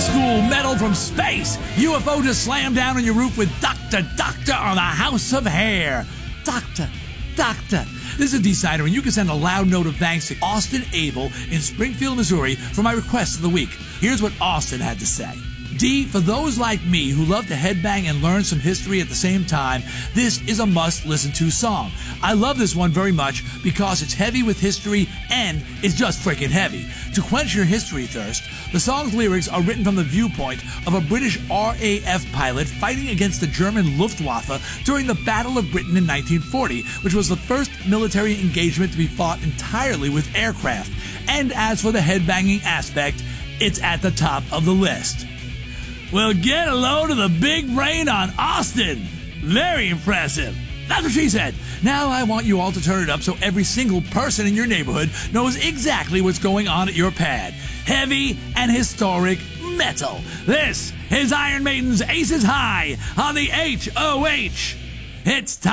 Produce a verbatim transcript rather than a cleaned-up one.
school metal from space. U F O to slam down on your roof with Doctor Doctor on the House of Hair. Doctor Doctor. This is D-Sider, and you can send a loud note of thanks to Austin Abel in Springfield, Missouri for my request of the week. Here's what Austin had to say. D, for those like me who love to headbang and learn some history at the same time, this is a must-listen-to song. I love this one very much because it's heavy with history and it's just freaking heavy. To quench your history thirst, the song's lyrics are written from the viewpoint of a British R A F pilot fighting against the German Luftwaffe during the Battle of Britain in nineteen forty, which was the first military engagement to be fought entirely with aircraft. And as for the headbanging aspect, it's at the top of the list. Well, get a load of the big brain on Austin. Very impressive. That's what she said. Now I want you all to turn it up so every single person in your neighborhood knows exactly what's going on at your pad. Heavy and historic metal. This is Iron Maiden's Aces High on the H O H. It's time.